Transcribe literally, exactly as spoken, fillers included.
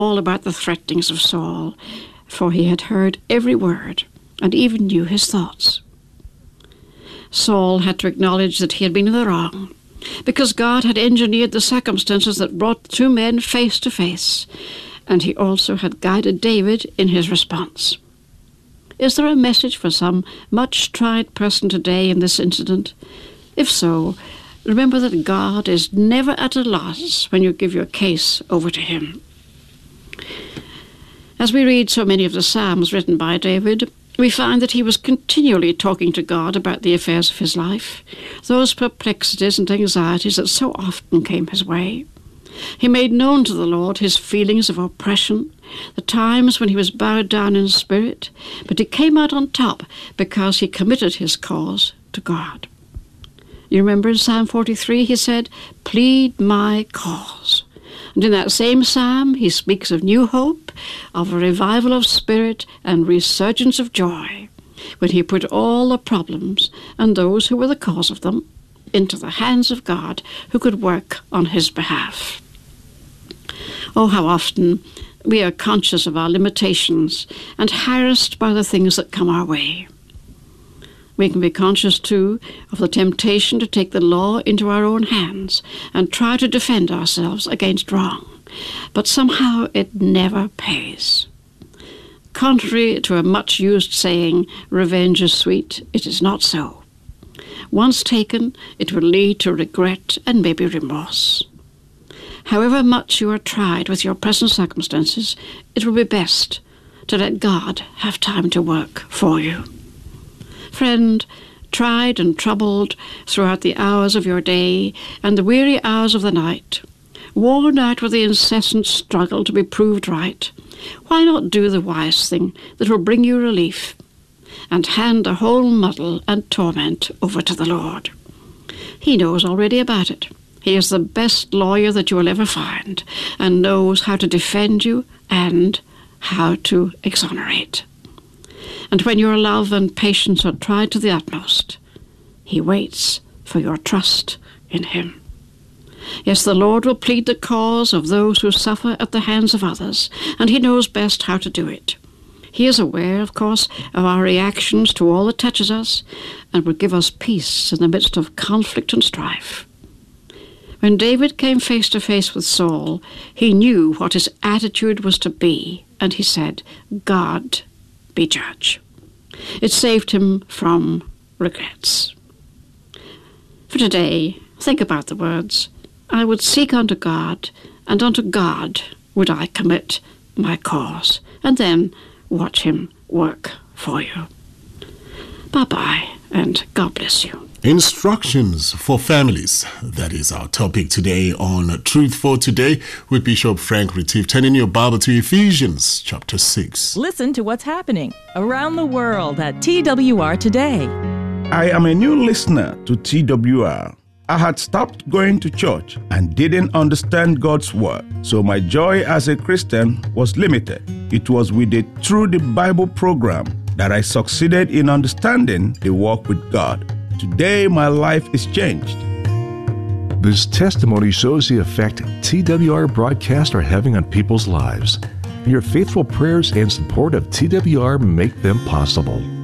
all about the threatenings of Saul, for he had heard every word and even knew his thoughts. Saul had to acknowledge that he had been in the wrong, because God had engineered the circumstances that brought two men face to face, and he also had guided David in his response. Is there a message for some much-tried person today in this incident? If so, remember that God is never at a loss when you give your case over to him. As we read so many of the Psalms written by David, we find that he was continually talking to God about the affairs of his life, those perplexities and anxieties that so often came his way. He made known to the Lord his feelings of oppression, the times when he was bowed down in spirit, but he came out on top because he committed his cause to God. You remember in Psalm forty-three he said, "Plead my cause." And in that same psalm he speaks of new hope, of a revival of spirit and resurgence of joy, when he put all the problems and those who were the cause of them into the hands of God, who could work on his behalf. Oh, how often we are conscious of our limitations and harassed by the things that come our way. We can be conscious, too, of the temptation to take the law into our own hands and try to defend ourselves against wrong, but somehow it never pays. Contrary to a much-used saying, "Revenge is sweet," it is not so. Once taken, it will lead to regret and maybe remorse. However much you are tried with your present circumstances, it will be best to let God have time to work for you. Friend, tried and troubled throughout the hours of your day and the weary hours of the night, worn out with the incessant struggle to be proved right, why not do the wise thing that will bring you relief and hand the whole muddle and torment over to the Lord? He knows already about it. He is the best lawyer that you will ever find and knows how to defend you and how to exonerate. And when your love and patience are tried to the utmost, he waits for your trust in him. Yes, the Lord will plead the cause of those who suffer at the hands of others, and he knows best how to do it. He is aware, of course, of our reactions to all that touches us, and will give us peace in the midst of conflict and strife. When David came face to face with Saul, he knew what his attitude was to be, and he said, "God be judge." It saved him from regrets. For today, think about the words, "I would seek unto God, and unto God would I commit my cause," and then watch him work for you. Bye-bye, and God bless you. Instructions for families. That is our topic today on Truth for Today with Bishop Frank Retief. Turning your Bible to Ephesians chapter six. Listen to what's happening around the world at T W R Today. I am a new listener to T W R. I had stopped going to church and didn't understand God's word, so my joy as a Christian was limited. It was with the Through the Bible program that I succeeded in understanding the walk with God. Today, my life is changed. This testimony shows the effect T W R broadcasts are having on people's lives. Your faithful prayers and support of T W R make them possible.